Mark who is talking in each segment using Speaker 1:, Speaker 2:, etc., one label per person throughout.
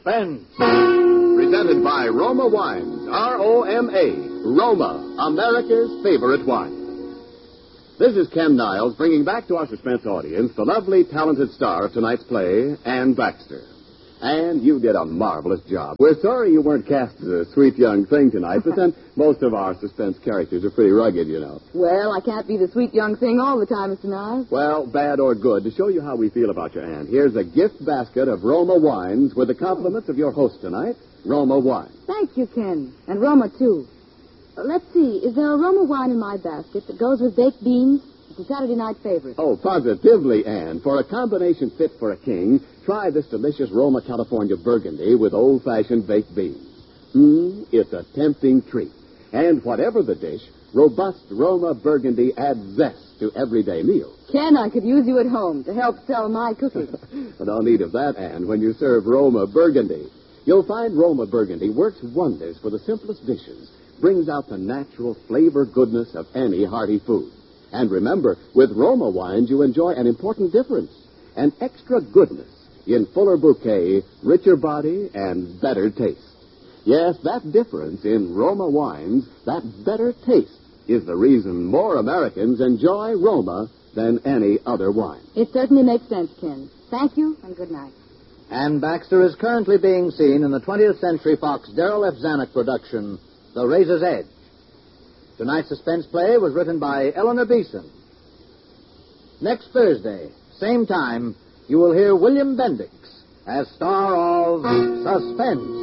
Speaker 1: Suspense.
Speaker 2: Presented by Roma Wines. R-O-M-A. Roma, America's favorite wine. This is Ken Niles bringing back to our suspense audience the lovely, talented star of tonight's play, Anne Baxter. And you did a marvelous job. We're sorry you weren't cast as a sweet young thing tonight, but then most of our suspense characters are pretty rugged, you know.
Speaker 3: Well, I can't be the sweet young thing all the time, Mr. Niles.
Speaker 2: Well, bad or good, to show you how we feel about your aunt, here's a gift basket of Roma wines with the compliments of your host tonight, Roma Wine.
Speaker 3: Thank you, Ken. And Roma, too. Let's see. Is there a Roma wine in my basket that goes with baked beans? It's a Saturday night favorite.
Speaker 2: Oh, positively, Anne. For a combination fit for a king, try this delicious Roma California Burgundy with old-fashioned baked beans. It's a tempting treat. And whatever the dish, robust Roma Burgundy adds zest to everyday meals.
Speaker 3: Ken, I could use you at home to help sell my cookies.
Speaker 2: No need of that, Anne, when you serve Roma Burgundy. You'll find Roma Burgundy works wonders for the simplest dishes, brings out the natural flavor goodness of any hearty food. And remember, with Roma wines, you enjoy an important difference, an extra goodness in fuller bouquet, richer body, and better taste. Yes, that difference in Roma wines, that better taste, is the reason more Americans enjoy Roma than any other wine.
Speaker 3: It certainly makes sense, Ken. Thank you, and good night.
Speaker 1: Anne Baxter is currently being seen in the 20th Century Fox Darrell F. Zanuck production, The Razor's Edge. Tonight's suspense play was written by Eleanor Beeson. Next Thursday, same time, you will hear William Bendix as star of Suspense.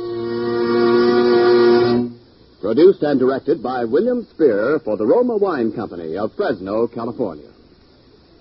Speaker 2: Produced and directed by William Spear for the Roma Wine Company of Fresno, California.